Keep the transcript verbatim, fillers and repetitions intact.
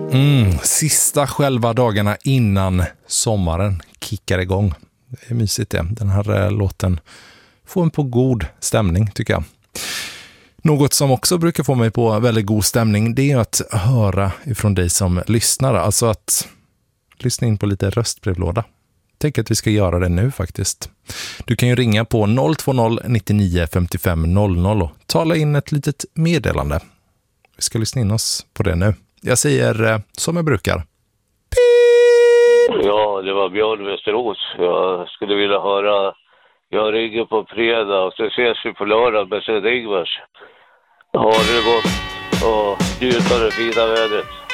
Mm, sista själva dagarna innan sommaren kickar igång. Det är mysigt det. Den här eh, låten får en på god stämning tycker jag. Något som också brukar få mig på väldigt god stämning, det är att höra ifrån dig som lyssnar. Alltså att lyssna in på lite röstbrevlåda. Tänk att vi ska göra det nu faktiskt. Du kan ju ringa på noll två noll nittionio femtiofem noll noll och tala in ett litet meddelande. Vi ska lyssna in oss på det nu. Jag säger eh, som jag brukar. Ja, det var Björn Västerås. Jag skulle vilja höra. Jag ringer på fredag och så ses vi på lördag med Sven Ingvars. Ha det gott och njut av det fina vädret.